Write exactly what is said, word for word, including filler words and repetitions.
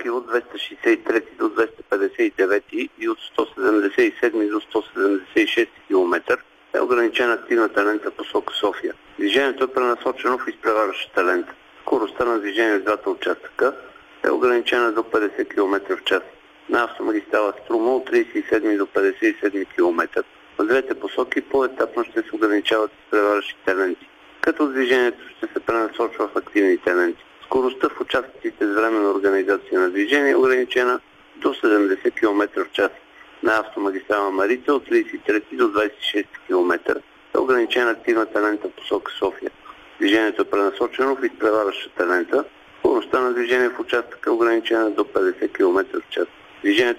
участъки от двеста шейсет и трети до двеста петдесет и девети и от сто седемдесет и седми до сто седемдесет и шести километър е ограничена активната лента посока София. Движението е пренасочено в изпреварващата лента. Скоростта на движение в двата участъка е ограничена до петдесет километра в час. На автомагистрала Струма от тридесет и седми до петдесет и седми километър. В двете посоки по-етапно ще се ограничават изпреварващите ленти, като движението ще се пренасочва в активните ленти. Скоростта в участъците с временна организация на движение е ограничена до седемдесет километра в час. На автомагистрала Марица от тридесет и трети до двадесет и шести километър е ограничена активната лента посока София. Движението е пренасочено в изпреварващата лента. Скоростта на движение в участъка е ограничена до петдесет километра в час. Движението